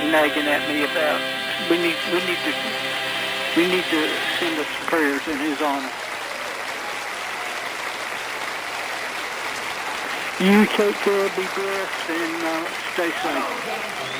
nagging at me about. We need to send us prayers in his honor. You take care, be blessed, and stay safe.